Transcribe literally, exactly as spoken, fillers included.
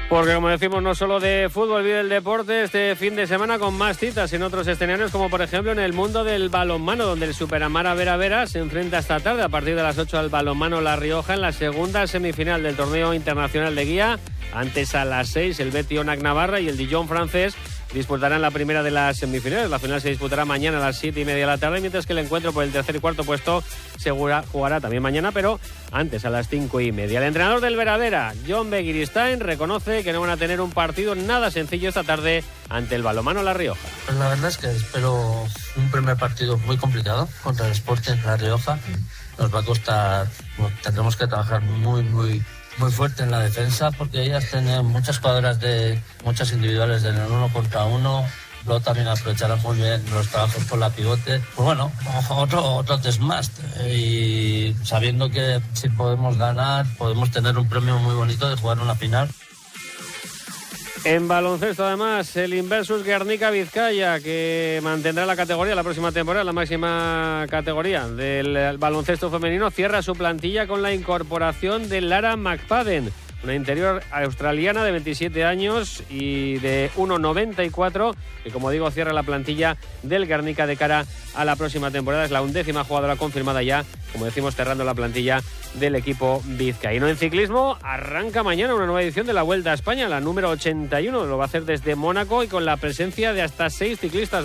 Porque, como decimos, no solo de fútbol vive el deporte este fin de semana con más citas en otros escenarios, como por ejemplo en el mundo del balonmano, donde el Superamara Vera Vera se enfrenta esta tarde a partir de las ocho al balonmano La Rioja en la segunda semifinal del torneo internacional de guía. Antes, a las seis, el Betis Onac Navarra y el Dijon francés disputarán la primera de las semifinales. La final se disputará mañana a las siete y media de la tarde, mientras que el encuentro por el tercer y cuarto puesto se jugará también mañana, pero antes, a las cinco y media. El entrenador del Vera Vera, John Begiristain, reconoce que no van a tener un partido nada sencillo esta tarde ante el balonmano La Rioja. Pues la verdad es que espero un primer partido muy complicado contra el Sporting La Rioja. Nos va a costar, tendremos que trabajar muy, muy muy fuerte en la defensa, porque ellas tienen muchas cuadras de muchas individuales en el uno contra uno. Luego también aprovecharán muy bien los trabajos por la pivote. Pues bueno, otro, otro test más. Y sabiendo que si podemos ganar, podemos tener un premio muy bonito de jugar una final. En baloncesto, además, el Inversus Guernica Vizcaya, que mantendrá la categoría la próxima temporada, la máxima categoría del baloncesto femenino, cierra su plantilla con la incorporación de Lara McFadden, una interior australiana de veintisiete años y de uno noventa y cuatro, que, como digo, cierra la plantilla del Guernica de cara a la próxima temporada. Es la undécima jugadora confirmada ya, como decimos, cerrando la plantilla del equipo vizcaíno. En ciclismo, arranca mañana una nueva edición de la Vuelta a España, la número ochenta y uno. Lo va a hacer desde Mónaco y con la presencia de hasta seis ciclistas